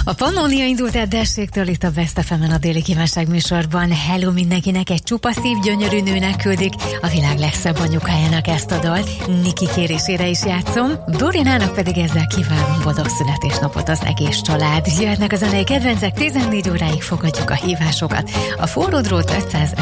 A Pannónia indult Ederségtől itt a Best FM-en a déli kívánság műsorban. Hello mindenkinek, egy csupa szív gyönyörű nőnek küldik a világ legszebb anyukájának ezt a dalt. Niki kérésére is játszom. Dorinának pedig ezzel kívánom boldog születésnapot az egész család. Jöhetnek a zenei kedvencek, 14 óráig fogadjuk a hívásokat. A forró drót 500